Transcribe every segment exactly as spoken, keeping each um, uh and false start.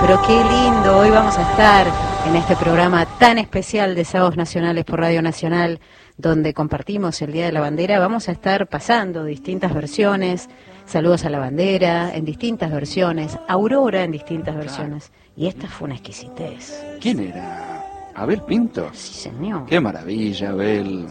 Pero qué lindo, hoy vamos a estar en este programa tan especial de Sábados Nacionales por Radio Nacional, donde compartimos el Día de la Bandera. Vamos a estar pasando distintas versiones, Saludos a la Bandera en distintas versiones, Aurora en distintas versiones. Y esta fue una exquisitez. ¿Quién era? ¿Abel Pinto? Sí, señor. Qué maravilla, Abel.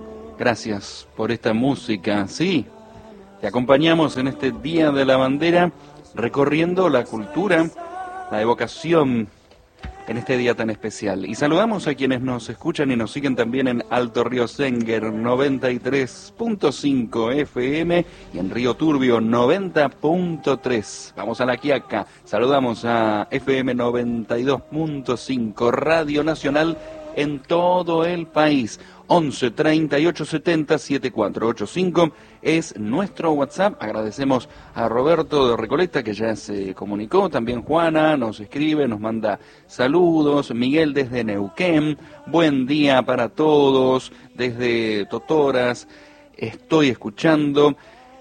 Gracias por esta música. Sí, te acompañamos en este Día de la Bandera, recorriendo la cultura, la evocación en este día tan especial. Y saludamos a quienes nos escuchan y nos siguen también en Alto Río Senguer noventa y tres punto cinco F M y en Río Turbio noventa punto tres. Vamos a La Quiaca. Saludamos a F M noventa y dos punto cinco Radio Nacional en todo el país. once treinta y ocho setenta setenta y cuatro ochenta y cinco es nuestro WhatsApp. Agradecemos a Roberto de Recoleta, que ya se comunicó, también Juana nos escribe, nos manda saludos, Miguel desde Neuquén, buen día para todos, desde Totoras, estoy escuchando.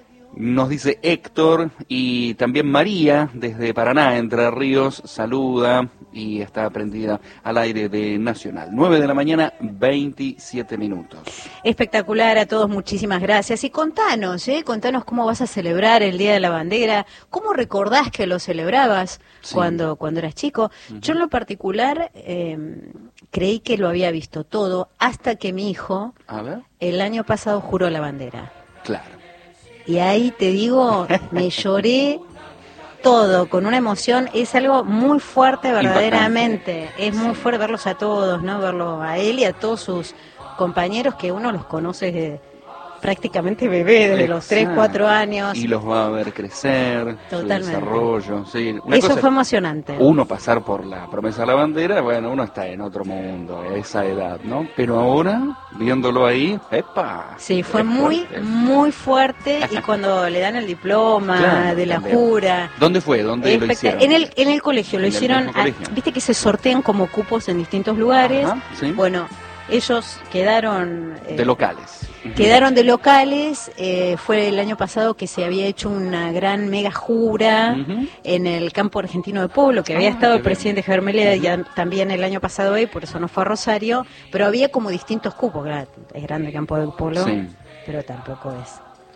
Nos dice Héctor, y también María desde Paraná, Entre Ríos, saluda y está prendida al aire de Nacional. nueve de la mañana, veintisiete minutos. Espectacular, a todos muchísimas gracias. Y contanos, ¿eh? Contanos cómo vas a celebrar el Día de la Bandera, cómo recordás que lo celebrabas sí. cuando, cuando eras chico. Uh-huh. Yo en lo particular eh, creí que lo había visto todo hasta que mi hijo a ver. el año pasado juró la bandera. Claro. Y ahí te digo, me lloré todo, con una emoción, es algo muy fuerte verdaderamente, Impactante. Es muy sí. fuerte verlos a todos, ¿no? Verlo a él y a todos sus compañeros que uno los conoce desde prácticamente bebé, desde Exacto. los tres, cuatro años. Y los va a ver crecer, Totalmente. Su desarrollo. Sí, una Eso cosa fue emocionante. Uno pasar por la promesa de la bandera, bueno, uno está en otro mundo, a esa edad, ¿no? Pero ahora, viéndolo ahí, ¡epa! Sí, fue muy, fuerte. muy fuerte. Y cuando le dan el diploma claro, de la también. jura. ¿Dónde fue? ¿Dónde lo hicieron? En el, en el colegio, lo ¿En hicieron. A, Viste que se sortean como cupos en distintos lugares. Ajá, ¿sí? Bueno, ellos quedaron... Eh, de locales. Quedaron de locales, eh, fue el año pasado que se había hecho una gran mega jura uh-huh. en el campo argentino de Pueblo, que ah, había estado el presidente Javier Milei uh-huh. ya también el año pasado ahí, por eso no fue a Rosario, pero había como distintos cupos, claro, es grande el campo de Pueblo, sí. pero tampoco es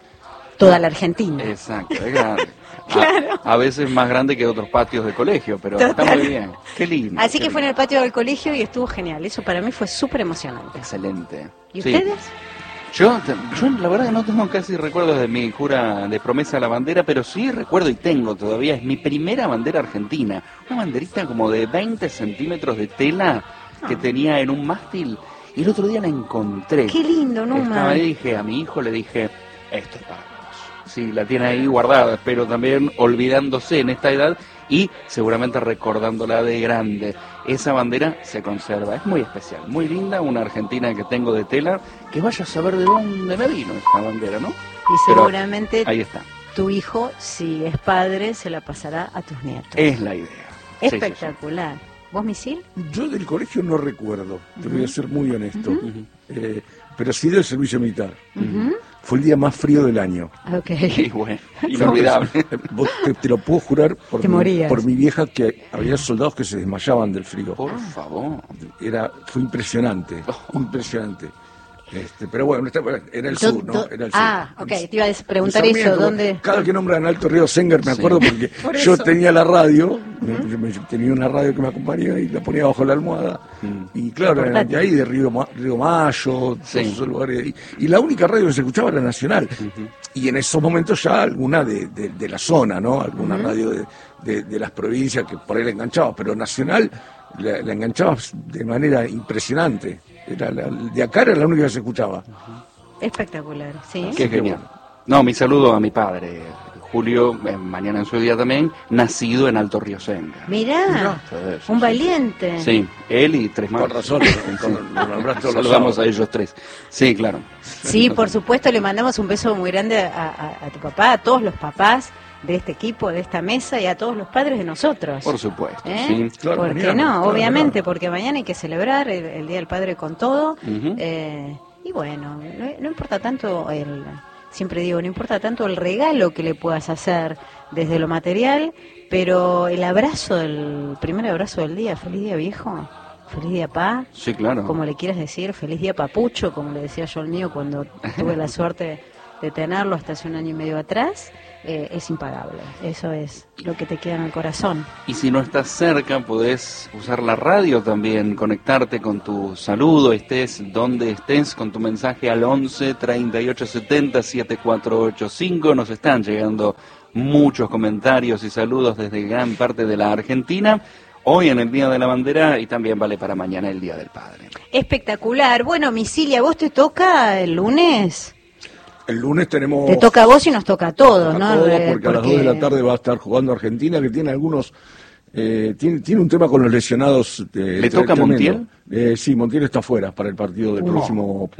toda la Argentina. Exacto, es grande. Claro. A, a veces más grande que otros patios de colegio, pero Total. Está muy bien. Qué lindo. Así qué que fue en el patio del colegio y estuvo genial, eso para mí fue súper emocionante. Excelente. ¿Y sí. ustedes? Yo, yo la verdad que no tengo casi recuerdos de mi jura de promesa a la bandera, pero sí recuerdo y tengo todavía, es mi primera bandera argentina, una banderita como de veinte centímetros de tela que ah. tenía en un mástil, y el otro día la encontré. Qué lindo, ¿no? Estaba ahí, dije, a mi hijo le dije, esto es para vos. Sí, la tiene ahí guardada, pero también olvidándose en esta edad y seguramente recordándola de grande. Esa bandera se conserva, es muy especial, muy linda, una argentina que tengo de tela, que vaya a saber de dónde me vino esta bandera, ¿no? Y seguramente Pero ahí está. Tu hijo, si es padre, se la pasará a tus nietos. Es la idea. Espectacular. Sí, sí, sí. ¿Vos, Misil? Yo del colegio no recuerdo, te uh-huh. voy a ser muy honesto, uh-huh. eh, pero sí del servicio militar. Uh-huh. Fue el día más frío del año. Ok. Sí, bueno, inolvidable. Vos te, te lo puedo jurar por te mi, morías. por mi vieja, que había soldados que se desmayaban del frío. Por favor. Era, fue impresionante, oh. impresionante. Este, pero bueno, era el do, sur, ¿no? Do, era el ah, sur. ok, te iba a preguntar eso, ¿dónde? Cada que nombran Alto Río Senguer me acuerdo sí. porque Por yo eso. tenía la radio, uh-huh. me, me, tenía una radio que me acompañaba y la ponía bajo la almohada. Uh-huh. Y claro, era de ahí de Río, Río Mayo, sí. todos esos lugares. Y, y la única radio que se escuchaba era Nacional. Uh-huh. Y en esos momentos ya alguna de, de, de la zona, ¿no? Alguna uh-huh. radio de, de, de las provincias que por ahí la enganchaba, pero Nacional la, la enganchaba de manera impresionante. Era la, de acá era la única que se escuchaba. Espectacular, sí. Qué genial. No, mi saludo a mi padre, Julio, eh, mañana en su día también, nacido en Alto Río Senga. Mirá, sí, sí, un sí, valiente. Sí, él y tres más. Con razón, con, con, con saludamos a ellos tres. Sí, claro. Sí, por supuesto, le mandamos un beso muy grande a, a, a tu papá, a todos los papás de este equipo, de esta mesa y a todos los padres de nosotros. Por supuesto, ¿Eh? sí. Claro, ¿por qué no? Claro, obviamente, claro. Porque mañana hay que celebrar el, el Día del Padre con todo. Uh-huh. eh, y bueno, no, no importa tanto el, siempre digo, no importa tanto el regalo que le puedas hacer desde lo material, pero el abrazo, del primer abrazo del día, feliz día viejo, feliz día pa, sí, claro, como le quieras decir, feliz día papucho, como le decía yo al mío cuando tuve la suerte de tenerlo hasta hace un año y medio atrás, eh, es impagable. Eso es lo que te queda en el corazón. Y si no estás cerca, podés usar la radio también, conectarte con tu saludo, estés donde estés, con tu mensaje al once, treinta y ocho setenta, setenta y cuatro ochenta y cinco. Nos están llegando muchos comentarios y saludos desde gran parte de la Argentina. Hoy en el Día de la Bandera y también vale para mañana el Día del Padre. Espectacular. Bueno, Misilia, ¿vos te toca el lunes? El lunes tenemos... Te toca a vos y nos toca a todos, a ¿no? Todos, porque, porque a las dos de la tarde va a estar jugando Argentina, que tiene algunos... Eh, tiene, tiene un tema con los lesionados. Eh, ¿Le toca a Montiel? Eh, sí, Montiel está fuera para el partido del uh, próximo.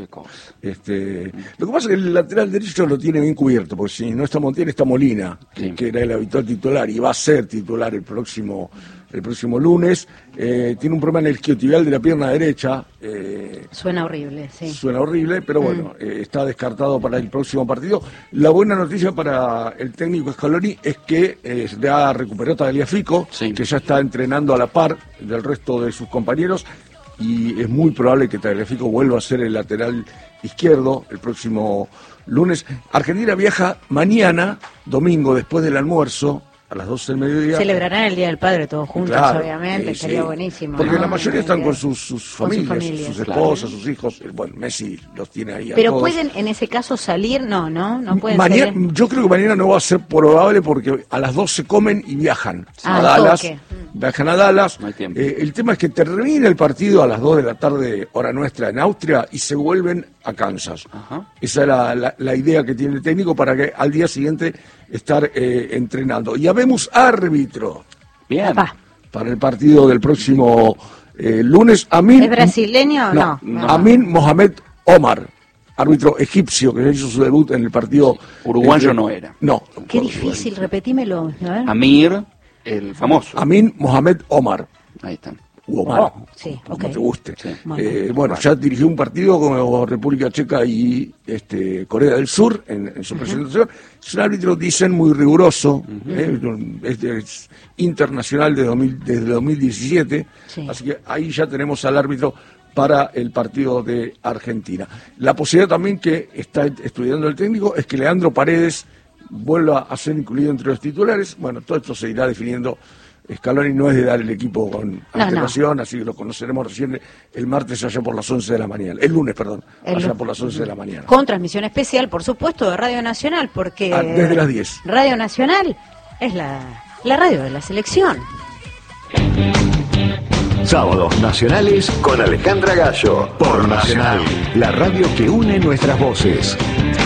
Este, lo que pasa es que el lateral derecho lo tiene bien cubierto, porque si no está Montiel está Molina, sí, que, que era el habitual titular y va a ser titular el próximo el próximo lunes. Eh, tiene un problema en el isquiotibial de la pierna derecha. Eh, suena horrible, sí. Suena horrible, pero bueno, mm. eh, está descartado para el próximo partido. La buena noticia para el técnico Scaloni es que eh, ya recuperó Tagliafico, sí, que ya está entrenando a la par del resto de sus compañeros, y es muy probable que Tagliafico vuelva a ser el lateral izquierdo el próximo lunes. Argentina viaja mañana, domingo, después del almuerzo, a las doce del mediodía. Celebrarán el Día del Padre todos juntos, claro, obviamente, sí, sería sí, buenísimo. Porque ¿no? la mayoría están con sus, sus, familias, con sus familias, sus esposas, claro, sus hijos. Bueno, Messi los tiene ahí a Pero todos. pueden en ese caso salir, no, no, no pueden mañana, salir. Yo creo que mañana no va a ser probable porque a las doce comen y viajan ah, a Dallas. Toque. Viajan a Dallas. No hay tiempo. Eh, el tema es que termina el partido a las dos de la tarde, hora nuestra, en Austria, y se vuelven a Kansas. Ajá. Esa es la, la, la idea que tiene el técnico para que al día siguiente estar eh, entrenando. Y habemos árbitro. Bien. Papá. Para el partido del próximo eh, lunes. Amin, ¿Es brasileño o no? No, no? Amin Mohamed Omar, árbitro egipcio que hizo su debut en el partido. Sí. Uruguayo entre... no era. No. Qué difícil, repetímelo. A ver. Amir, el famoso. Amin Mohamed Omar. Ahí está. Omar, oh, sí, como okay. te guste. Sí. Eh, bueno, ya dirigió un partido con República Checa y este, Corea del Sur en, en su uh-huh. presentación. Es un árbitro, dicen, muy riguroso, uh-huh. eh, es, es internacional de dos mil, desde dos mil diecisiete, sí. Así que ahí ya tenemos al árbitro para el partido de Argentina. La posibilidad también que está estudiando el técnico es que Leandro Paredes vuelva a ser incluido entre los titulares. Bueno, todo esto se irá definiendo. Scaloni no es de dar el equipo con no, antelación, no. así que lo conoceremos recién el martes allá por las once de la mañana. El lunes, perdón, el allá por las once de la mañana. Con transmisión especial, por supuesto, de Radio Nacional, porque... Ah, desde las diez. Radio Nacional es la, la radio de la selección. Sábados nacionales con Alejandra Gallo, por Nacional, la radio que une nuestras voces.